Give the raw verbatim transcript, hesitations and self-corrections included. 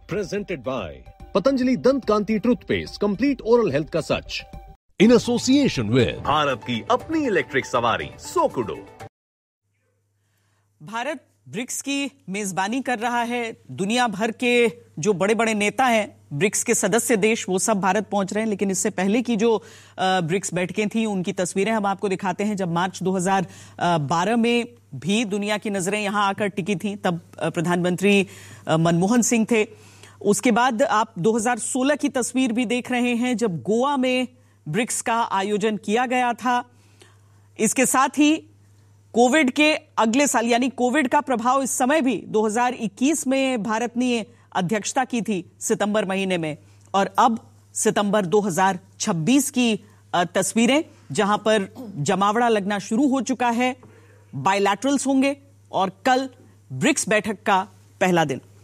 Presented by Patanjali Dant Kanti Toothpaste, complete oral health का सच. In association with Bharat की अपनी electric सवारी सोकुडो. Bharat BRICS की मेजबानी कर रहा है. दुनिया भर के जो बड़े बड़े नेता हैं, ब्रिक्स के सदस्य देश, वो सब भारत पहुंच रहे हैं. लेकिन इससे पहले की जो ब्रिक्स बैठकें थी, उनकी तस्वीरें हम आपको दिखाते हैं. जब मार्च दो हज़ार बारह में भी दुनिया की नजरें यहां आकर टिकी थी, तब प्रधानमंत्री मनमोहन सिंह थे. उसके बाद आप दो हज़ार सोलह की तस्वीर भी देख रहे हैं, जब गोवा में ब्रिक्स का आयोजन किया गया था. इसके साथ ही कोविड के अगले साल, यानी कोविड का प्रभाव इस समय भी दो हज़ार इक्कीस में भारत ने अध्यक्षता की थी सितंबर महीने में, और अब सितंबर दो हज़ार छब्बीस की तस्वीरें, जहां पर जमावड़ा लगना शुरू हो चुका है. बायलैटरल्स होंगे और कल ब्रिक्स बैठक का पहला दिन.